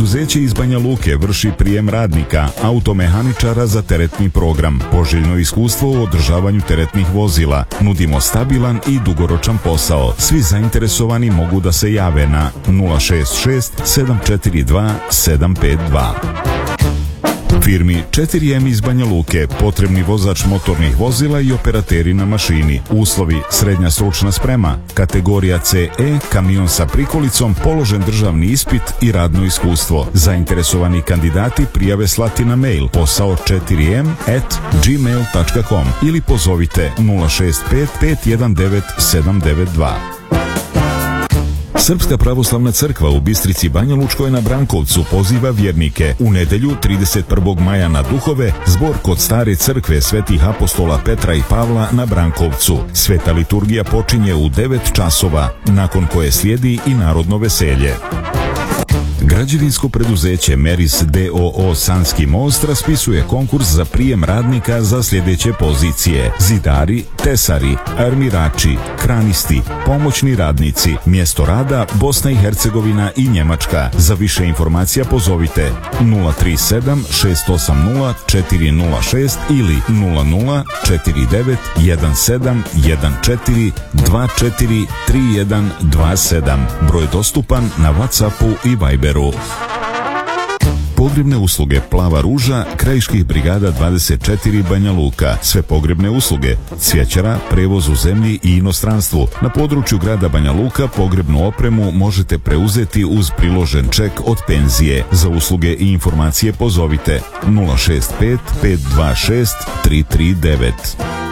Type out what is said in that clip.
Preduzeće iz Banja Luke vrši prijem radnika, automehaničara za teretni program, poželjno iskustvo u održavanju teretnih vozila. Nudimo stabilan i dugoročan posao. Svi zainteresovani mogu da se jave na 066 742 752. Firmi 4M iz Banja Luke potrebni vozač motornih vozila i operateri na mašini. Uslovi: srednja stručna sprema, kategorija CE, kamion sa prikolicom, položen državni ispit i radno iskustvo. Zainteresovani kandidati prijave slati na mail posao4m@gmail.com ili pozovite 065 519 792. Srpska pravoslavna crkva u Bistrici Banja Lučkoj na Brankovcu poziva vjernike u nedelju 31. maja na Duhove zbor kod stare crkve svetih apostola Petra i Pavla na Brankovcu. Sveta liturgija počinje u 9 časova, nakon koje slijedi i narodno veselje. Građevinsko preduzeće Meris D.O.O. Sanski most raspisuje konkurs za prijem radnika za sljedeće pozicije: zidari, tesari, armirači, kranisti, pomoćni radnici. Mjesto rada: Bosna i Hercegovina i Njemačka. Za više informacija pozovite 037 680 406 ili 0049 17 14 24 3127. Broj dostupan na WhatsAppu i Viberu. Pogrebne usluge Plava ruža, Krajiških brigada 24 Banja Luka. Sve pogrebne usluge: cvjećara, prevoz u zemlji i inostranstvu. Na području grada Banja Luka pogrebnu opremu možete preuzeti uz priložen ček od penzije. Za usluge i informacije pozovite 065 526 339.